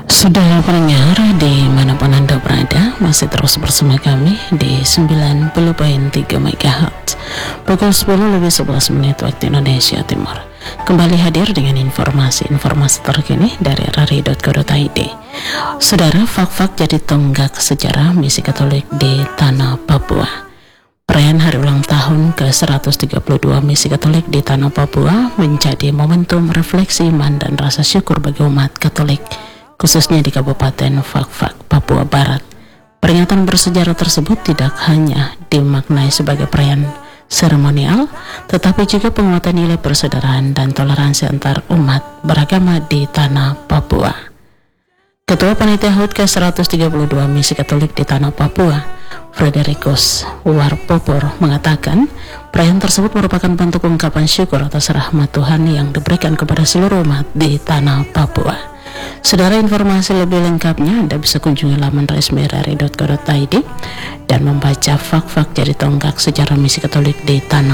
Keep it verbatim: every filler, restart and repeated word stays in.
Sudah pendengar dimanapun Anda berada, masih terus bersama kami di sembilan puluh koma tiga megahertz pukul sepuluh lebih sebelas menit waktu Indonesia Timur. Kembali hadir dengan informasi-informasi terkini dari rari titik co titik id. Saudara, fak-fak jadi tonggak sejarah misi Katolik di tanah Papua. Perayaan hari ulang tahun ke seratus tiga puluh dua misi Katolik di tanah Papua menjadi momentum refleksi iman dan rasa syukur bagi umat Katolik, khususnya di Kabupaten Fak-Fak, Papua Barat. Peringatan bersejarah tersebut tidak hanya dimaknai sebagai perayaan seremonial, tetapi juga penguatan nilai persaudaraan dan toleransi antar umat beragama di tanah Papua. Ketua Panitia H U T ke seratus tiga puluh dua misi Katolik di tanah Papua, Fredericus Warpopor, mengatakan perayaan tersebut merupakan bentuk ungkapan syukur atas rahmat Tuhan yang diberikan kepada seluruh umat di tanah Papua. Saudara, informasi lebih lengkapnya Anda bisa kunjungi laman resmi rari titik co titik id dan membaca fak-fak jadi tonggak sejarah misi Katolik di tanah